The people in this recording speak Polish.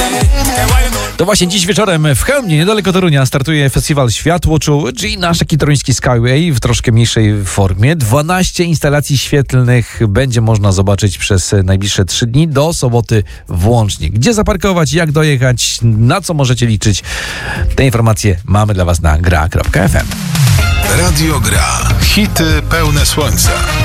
To właśnie dziś wieczorem w Chełmie, niedaleko Torunia, startuje festiwal Światłoczu, czyli nasz taki toruński Skyway w troszkę mniejszej formie. 12 instalacji świetlnych będzie można zobaczyć przez najbliższe 3 dni do soboty włącznie. Gdzie zaparkować, jak dojechać, na co możecie liczyć? Te informacje mamy dla Was na gra.fm. Radio Gra. Hity pełne słońca.